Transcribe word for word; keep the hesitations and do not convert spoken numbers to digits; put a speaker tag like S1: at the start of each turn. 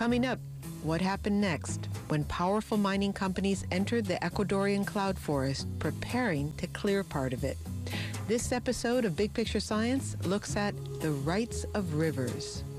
S1: Coming up, what happened next when powerful mining companies entered the Ecuadorian cloud forest, preparing to clear part of it. This episode of Big Picture Science looks at the rights of rivers.